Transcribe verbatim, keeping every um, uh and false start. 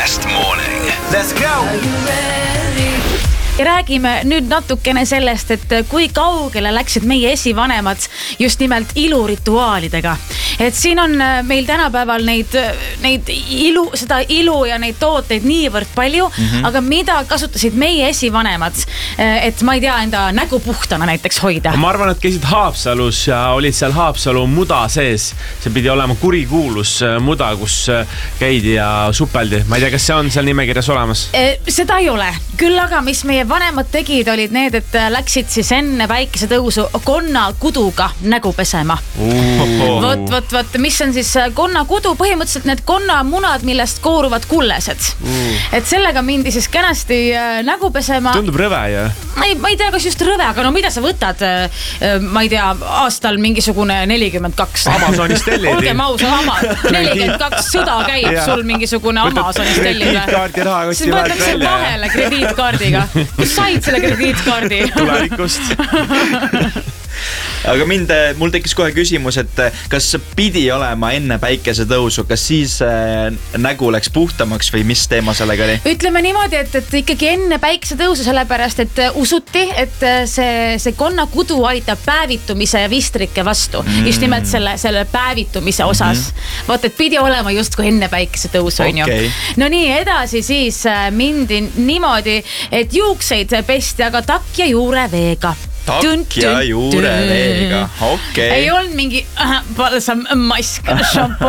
Best morning. Let's go! Ja räägime nüüd natukene sellest, et kui kaugele läksid meie esivanemad just nimelt ilurituaalidega. Et siin on meil tänapäeval neid, neid ilu, seda ilu ja neid tooteid niivõrd palju, mm-hmm. aga mida kasutasid meie esivanemad, et ma ei tea, enda nägu puhtana näiteks hoida? Ma arvan, et käisid Haapsalus ja olid seal Haapsalu muda sees. See pidi olema kurikuulus muda, kus käidi ja supeldi. Ma ei tea, kas see on seal nimekirjas olemas? Seda ei ole. Küll aga, mis meie vanemad tegid, olid need, et läksid siis enne päikese tõusu konna kuduga nägu pesema. Vot, vot, vot, mis on siis konna kudu? Põhimõtteliselt need konna munad, millest kooruvad kullesed. Uh. Et sellega mindi siis kenasti nägu pesema. Tundub rõve, jah? Ma ei, ma ei tea, kas just rõve, aga no mida sa võtad, ma ei tea, aastal mingisugune nelikümmend kaks. Amazonist tellidi. Olge maus, ama, nelikümmend kaks sõda käib ja. Sul mingisugune Amazonist tellida. Krediitkaardi raha kosti vahelt välja. Vahele krediitkaardiga. Kus said selle krediitkaardi? Tulevikust. Aga mind, mul tekkis kohe küsimus, et kas pidi olema enne päikese tõusu, kas siis nägu läks puhtamaks või mis teema sellega oli? Ütleme niimoodi, et, et ikkagi enne päikese tõusu sellepärast, et usuti, et see, see konna kudu aitab päevitumise ja vistrike vastu. Mm. Just nimelt selle, selle päevitumise osas. Mm-hmm. Vaat, et pidi olema justkui enne päikese tõusu. Okay. No nii edasi siis mindi niimoodi, et juukseid pesti, aga takk ja juure veega. Takk ja juure veega, okei. Ei olnud mingi balsam mask, šampo.